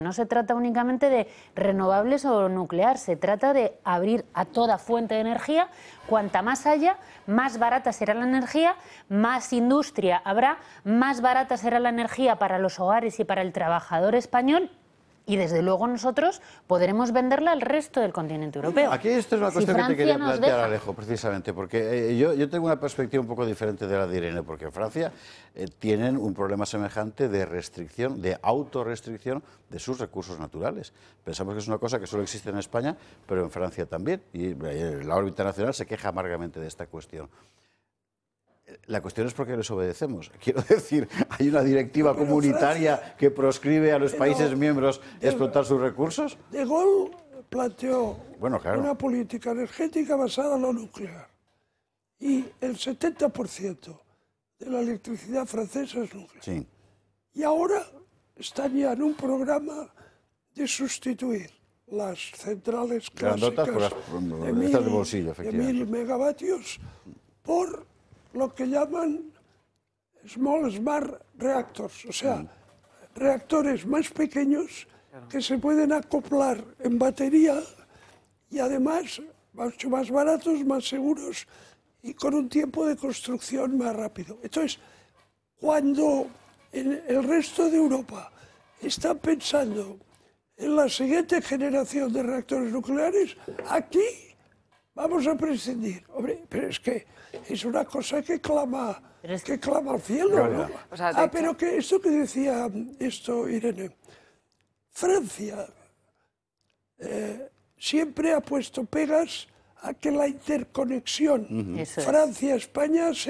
No se trata únicamente de renovables o nuclear, se trata de abrir a toda fuente de energía. Cuanta más haya, más barata será la energía, más industria habrá, más barata será la energía para los hogares y para el trabajador español. Y desde luego nosotros podremos venderla al resto del continente europeo. Aquí esto es una cuestión que te quería plantear, Alejo, precisamente, porque yo tengo una perspectiva un poco diferente de la de Irene, porque en Francia tienen un problema semejante de restricción, de autorrestricción de sus recursos naturales. Pensamos que es una cosa que solo existe en España, pero en Francia también, y la órbita nacional se queja amargamente de esta cuestión. La cuestión es por qué les obedecemos. Quiero decir, hay una directiva comunitaria Francia, que proscribe a los países miembros explotar sus recursos. De Gaulle planteó una política energética basada en lo nuclear. Y el 70% de la electricidad francesa es nuclear. Sí. Y ahora están ya en un programa de sustituir las centrales clásicas de 1000 megavatios por lo que llaman Small Smart Reactors, o sea, reactores más pequeños que se pueden acoplar en batería y además mucho más baratos, más seguros y con un tiempo de construcción más rápido. Entonces, cuando en el resto de Europa están pensando en la siguiente generación de reactores nucleares, aquí vamos a prescindir. Hombre, pero es que es una cosa que clama al cielo, ¿no? O sea, pero que esto que decía Irene, Francia siempre ha puesto pegas a que la interconexión Francia-España